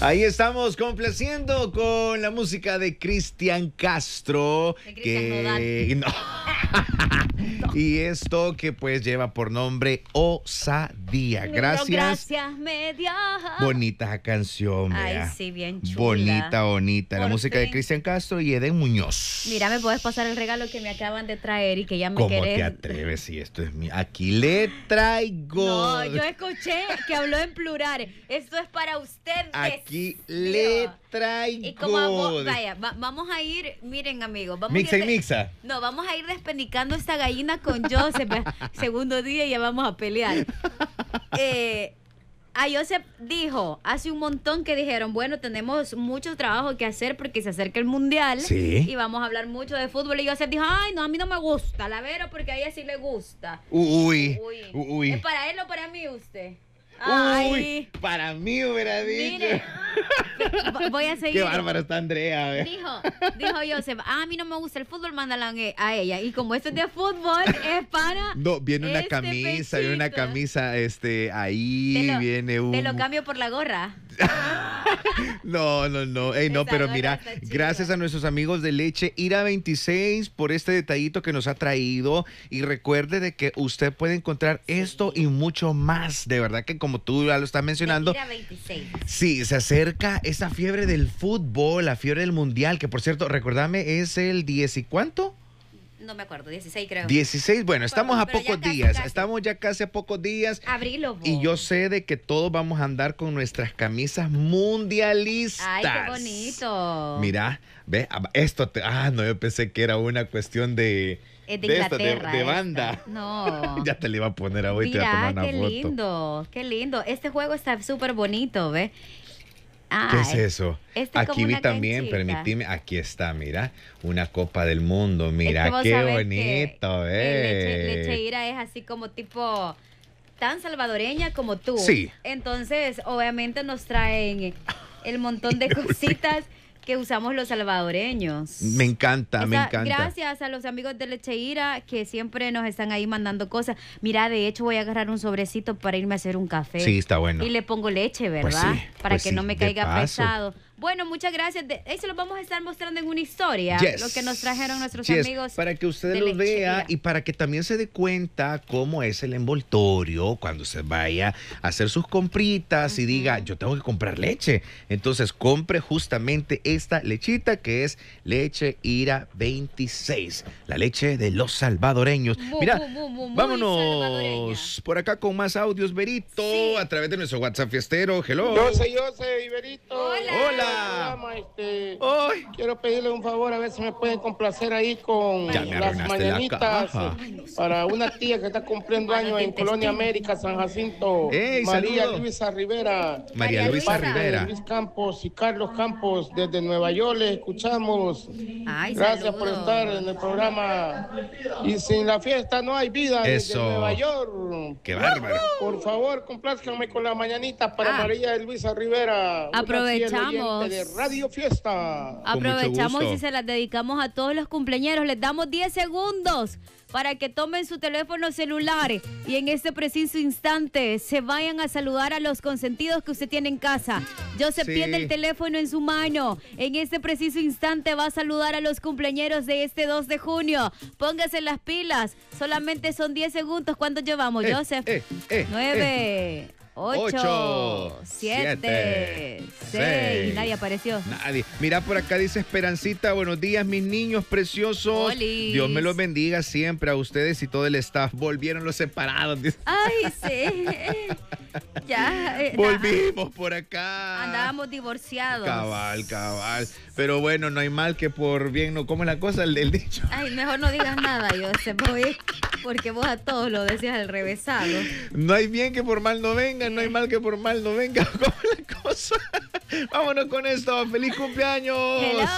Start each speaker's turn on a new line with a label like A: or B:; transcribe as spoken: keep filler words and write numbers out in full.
A: Ahí estamos complaciendo con la música de Cristian Castro.
B: De Cristian
A: que... no. Y esto que pues lleva por nombre Osadía. Gracias.
B: Gracias, media.
A: Bonita canción, vea.
B: Ay, sí, bien chula.
A: Bonita, bonita. La
B: Por
A: música de
B: fin.
A: Cristian Castro y Eden Muñoz.
B: Mira, ¿me puedes pasar el regalo que me acaban de traer y que ya me
A: ¿Cómo
B: querés?
A: te atreves? Si esto es mi... Aquí le traigo.
B: No, yo escuché que habló en plural. Esto es para ustedes.
A: Aquí le traigo.
B: Y como vamos, vaya, va- vamos a ir, miren amigos, vamos
A: Mixa
B: a
A: y
B: ir de-
A: mixa.
B: No, vamos a ir despenicando esta gallina con Joseph. Segundo día y ya vamos a pelear. Eh, a Joseph dijo, hace un montón que dijeron, bueno, tenemos mucho trabajo que hacer porque se acerca el mundial.
A: Sí.
B: Y vamos a hablar mucho de fútbol. Y Joseph dijo, ay, no, a mí no me gusta, la Vero, porque a ella sí le gusta.
A: Uy,
B: Uy.
A: uy.
B: ¿Es para él o para mí usted?
A: Uy,
B: Ay,
A: para mí hubiera dicho.
B: mire, v- voy a seguir.
A: Qué bárbara está Andrea. ve.
B: Dijo, dijo Joseph, ah, a mí no me gusta el fútbol, mándala a ella. Y como esto es de fútbol, es para
A: No, viene una
B: este
A: camisa, viene una
B: pechito.
A: camisa, este, ahí
B: Te lo-
A: viene un...
B: Te lo cambio por la gorra.
A: No, no, no. Ey, no,
B: Esa
A: pero
B: gorra
A: mira,
B: está chida.
A: gracias a nuestros amigos de Leche Ira veintiséis por este detallito que nos ha traído. Y recuerde de que usted puede encontrar esto y mucho más. De verdad que como tú ya lo estás mencionando,
B: Mira, veintiséis.
A: sí, se acerca esa fiebre del fútbol, la fiebre del mundial, que por cierto, recordame, es el diez y cuánto?
B: No me acuerdo, dieciséis creo.
A: dieciséis, bueno, estamos a
B: Pero ya
A: pocos
B: casi,
A: días,
B: casi.
A: estamos ya casi a pocos días.
B: Abrilo, vos.
A: Y yo sé de que todos vamos a andar con nuestras camisas mundialistas.
B: Ay, qué bonito.
A: Mira, ve, ah, esto te, ah, no, yo pensé que era una cuestión de
B: Es de
A: de esta, de-
B: Inglaterra.
A: de
B: esta.
A: banda.
B: No.
A: Ya te le iba a poner a hoy, te voy a
B: Mira,
A: tomar una
B: qué
A: foto.
B: lindo, qué lindo. Este juego está súper bonito, ¿ves?
A: ¿Qué es eso?
B: Este es
A: Aquí
B: como
A: vi
B: una
A: también,
B: canchita.
A: permitime, aquí está, mira, una Copa del Mundo,
B: Es
A: mira,
B: que vos
A: qué
B: sabés
A: bonito,
B: que
A: eh.
B: Leche, Leche Ira es así como tipo tan salvadoreña como tú.
A: Sí.
B: Entonces, obviamente nos traen el montón de cositas que usamos los salvadoreños.
A: Me encanta, me
B: Esa-
A: encanta.
B: Gracias a los amigos de Leche Ira que siempre nos están ahí mandando cosas. Mira, de hecho voy a agarrar un sobrecito para irme a hacer un café.
A: Sí, está bueno.
B: Y le pongo leche,
A: Pues
B: ¿verdad?
A: sí,
B: Para
A: pues
B: que
A: sí,
B: no me
A: de
B: caiga
A: paso.
B: pesado. Bueno, muchas gracias. De, eso lo vamos a estar mostrando en una historia.
A: Yes.
B: Lo que nos trajeron nuestros
A: Yes,
B: amigos.
A: para que usted
B: de
A: lo
B: Leche
A: vea
B: Ira.
A: y para que también se dé cuenta cómo es el envoltorio cuando se vaya a hacer sus compritas y diga, yo tengo que comprar leche. Entonces compre justamente esta lechita que es Leche Ira veintiséis, la leche de los salvadoreños.
B: Mu-
A: Mira,
B: mu- mu- mu- muy
A: vámonos
B: salvadoreña.
A: por acá con más audios, Berito,
B: Sí.
A: a través de nuestro WhatsApp fiestero. Hello.
C: Yo soy José Iberito.
B: Hola.
A: Hola.
C: Este,
A: Ay.
C: quiero pedirle un favor a ver si me pueden complacer ahí con
A: Ya me
C: las
A: arruinaste la
C: mañanitas
A: caja.
C: para una tía que está cumpliendo
B: Mano
C: años
B: de
C: en Colonia
B: intestino.
C: América, San Jacinto.
A: Ey,
C: María
A: saludo.
C: Luisa Rivera.
A: María
B: María
A: Luisa
B: Luisa.
A: Rivera.
C: Luis Campos y Carlos Campos desde Nueva York les escuchamos.
B: Ay,
C: Gracias por
B: saludos.
C: estar en el programa. Y sin la fiesta no hay vida
A: Eso.
C: desde Nueva York.
A: Qué bárbaro.
C: Por favor, complázcanme con la mañanita para
B: Ah.
C: María Luisa Rivera. una
B: Aprovechamos.
C: fiel oyente de Radio Fiesta.
A: Con mucho
B: Aprovechamos
A: gusto.
B: y se las dedicamos a todos los cumpleañeros. Les damos diez segundos para que tomen su teléfono celular y en este preciso instante se vayan a saludar a los consentidos que usted tiene en casa. Joseph
A: Sí.
B: tiene el teléfono en su mano. En este preciso instante va a saludar a los cumpleañeros de este dos de junio. Póngase las pilas. Solamente son diez segundos. ¿Cuánto llevamos,
A: Eh,
B: Joseph?
A: eh, eh,
B: Nueve. Ocho,
A: Ocho,
B: siete,
A: siete,
B: seis.
A: seis.
B: Nadie apareció.
A: Nadie. Mira, por acá dice Esperancita, buenos días, mis niños preciosos.
B: Olis.
A: Dios me los bendiga siempre a ustedes y todo el staff. Volvieron los separados. dice.
B: Ay, sí. Ya. eh,
A: Volvimos por acá.
B: Andábamos divorciados.
A: Cabal, cabal. Pero bueno, no hay mal que por bien, ¿no? ¿Cómo es la cosa? El, el dicho.
B: Ay, mejor no digas nada, yo sé, voy, porque vos a todos lo decías al revésado.
A: No hay bien que por mal no venga, no hay mal que por mal no venga. ¿Cómo es la cosa? Vámonos con esto. ¡Feliz cumpleaños!
B: Hello.